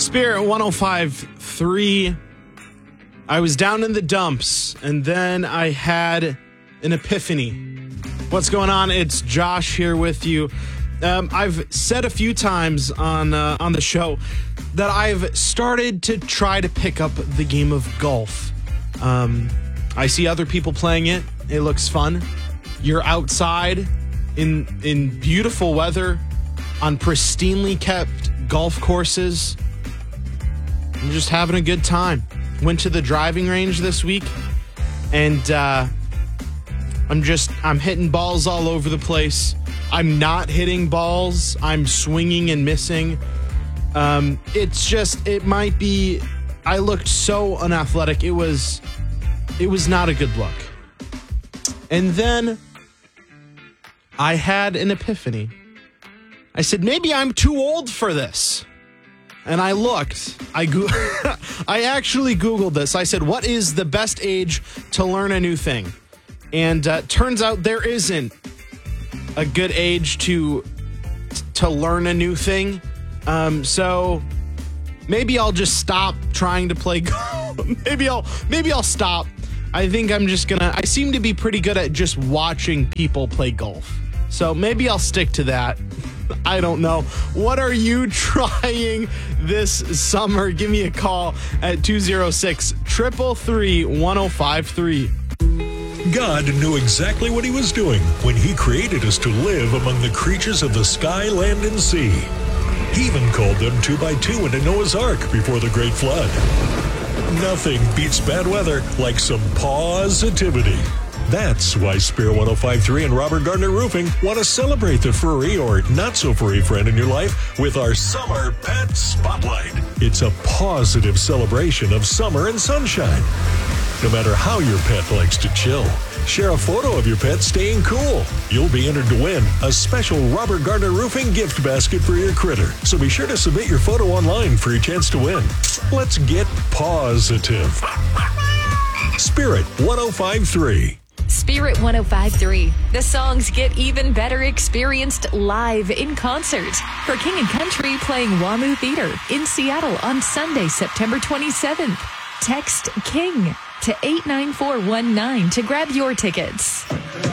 Spirit 105.3. I was down in the dumps, and then I had an epiphany. What's going on? It's Josh here with you. I've said a few times on the show that I've started to try to pick up the game of golf. I see other people playing it. It looks fun. You're outside in beautiful weather on pristinely kept golf courses. I'm just having a good time. Went to the driving range this week, and I'm hitting balls all over the place. I'm not hitting balls. I'm swinging and missing. It might be, I looked so unathletic. It was not a good look. And then I had an epiphany. I said, maybe I'm too old for this. And I looked. I actually Googled this. I said, what is the best age to learn a new thing? And turns out there isn't a good age to learn a new thing. So maybe I'll just stop trying to play golf. maybe I'll stop. I think I seem to be pretty good at just watching people play golf. So maybe I'll stick to that. I don't know. What are you trying this summer? Give me a call at 206-333-1053. God knew exactly what he was doing when he created us to live among the creatures of the sky, land, and sea. He even called them 2 by 2 into Noah's Ark before the Great Flood. Nothing beats bad weather like some positivity. That's why Spirit 105.3 and Robert Gardner Roofing want to celebrate the furry or not-so-furry friend in your life with our Summer Pet Spotlight. It's a positive celebration of summer and sunshine. No matter how your pet likes to chill, share a photo of your pet staying cool. You'll be entered to win a special Robert Gardner Roofing gift basket for your critter. So be sure to submit your photo online for your chance to win. Let's get positive. Spirit 105.3. Spirit 105.3. The songs get even better experienced live in concert. For King and Country playing WAMU Theater in Seattle on Sunday, September 27th. Text KING to 89419 to grab your tickets.